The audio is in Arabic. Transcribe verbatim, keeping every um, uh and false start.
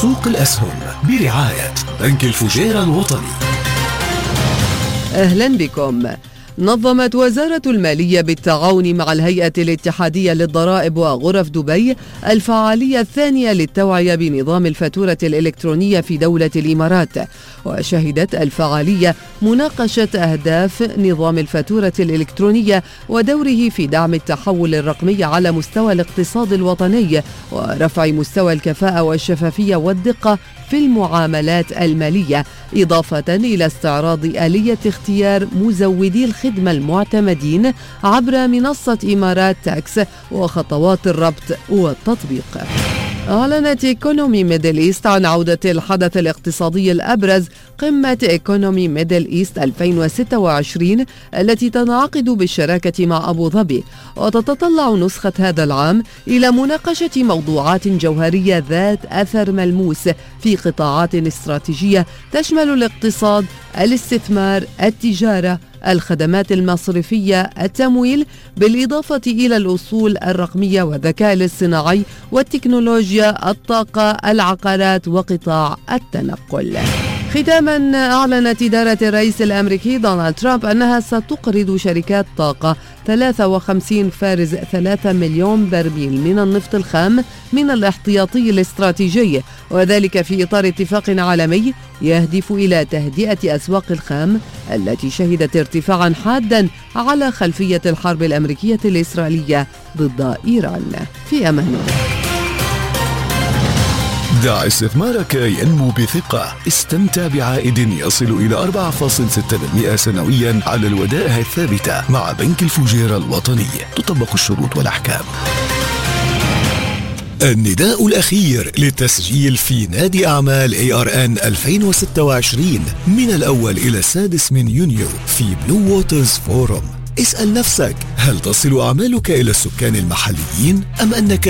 سوق الأسهم برعاية بنك الفجيرة الوطني. أهلا بكم. نظمت وزارة المالية بالتعاون مع الهيئة الاتحادية للضرائب وغرف دبي الفعالية الثانية للتوعية بنظام الفاتورة الإلكترونية في دولة الإمارات. وشهدت الفعالية مناقشة أهداف نظام الفاتورة الإلكترونية ودوره في دعم التحول الرقمي على مستوى الاقتصاد الوطني ورفع مستوى الكفاءة والشفافية والدقة في المعاملات المالية، إضافة إلى استعراض آلية اختيار مزودي الخدمة المعتمدين عبر منصة إمارات تاكس وخطوات الربط والتطبيق. أعلنت إيكونومي ميدل إيست عن عودة الحدث الاقتصادي الأبرز قمة إيكونومي ميدل إيست ألفين وستة وعشرين التي تنعقد بالشراكة مع أبو ظبي، وتتطلع نسخة هذا العام إلى مناقشة موضوعات جوهرية ذات أثر ملموس في قطاعات استراتيجية تشمل الاقتصاد، الاستثمار، التجارة، الخدمات المصرفية، التمويل، بالإضافة إلى الأصول الرقمية والذكاء الاصطناعي والتكنولوجيا، الطاقة، العقارات وقطاع التنقل. ختاما، أعلنت إدارة الرئيس الأمريكي دونالد ترامب أنها ستقرض شركات طاقة ثلاثة وخمسين فارز ثلاثة مليون برميل من النفط الخام من الاحتياطي الاستراتيجي، وذلك في إطار اتفاق عالمي يهدف إلى تهدئة أسواق الخام التي شهدت ارتفاعا حادا على خلفية الحرب الأمريكية الإسرائيلية ضد إيران. في أمان الله. دع استثمارك ينمو بثقة. استمتع بعائد يصل إلى أربعة فاصلة ستة بالمئة سنويا على الودائع الثابتة مع بنك الفجيرة الوطني. تطبق الشروط والأحكام. النداء الأخير للتسجيل في نادي أعمال إيه آر إن ألفين وستة وعشرين من الأول إلى السادس من يونيو في بلو ووترز فورم. اسأل نفسك، هل تصل أعمالك إلى السكان المحليين أم أنك